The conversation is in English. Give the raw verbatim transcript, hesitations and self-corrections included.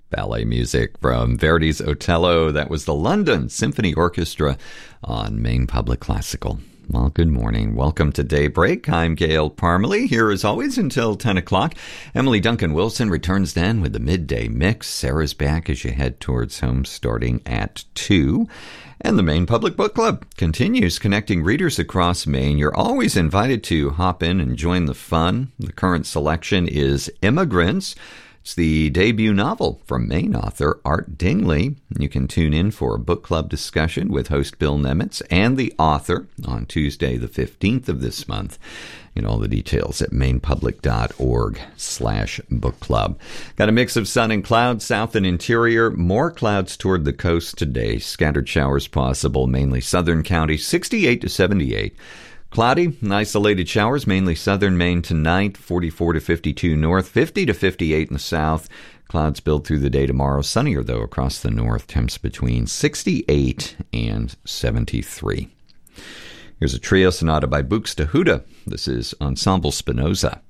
Ballet music from Verdi's Otello. That was the London Symphony Orchestra on Maine Public Classical. Well, good morning. Welcome to Daybreak. I'm Gail Parmalee, here as always until ten o'clock. Emily Duncan Wilson returns then with the midday mix. Sarah's back as you head towards home starting at two. And the Maine Public Book Club continues connecting readers across Maine. You're always invited to hop in and join the fun. The current selection is Immigrants. It's the debut novel from Maine author Art Dingley. You can tune in for a book club discussion with host Bill Nemitz and the author on Tuesday the fifteenth of this month. You know, all the details at mainepublic.org slash book club. Got a mix of sun and clouds, south and interior. More clouds toward the coast today. Scattered showers possible, mainly southern counties, sixty-eight to seventy-eight. Cloudy and isolated showers, mainly southern Maine tonight, forty-four to fifty-two north, fifty to fifty-eight in the south. Clouds build through the day tomorrow. Sunnier, though, across the north. Temps between sixty-eight and seventy-three. Here's a trio sonata by Buxtehude. This is Ensemble Spinoza.